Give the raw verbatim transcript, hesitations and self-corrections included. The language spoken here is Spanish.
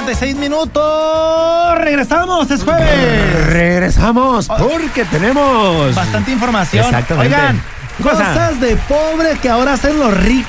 tarde, seis minutos. Regresamos, es jueves. Regresamos porque tenemos bastante información. Exactamente. Oigan, cosas de pobre que ahora hacen los ricos.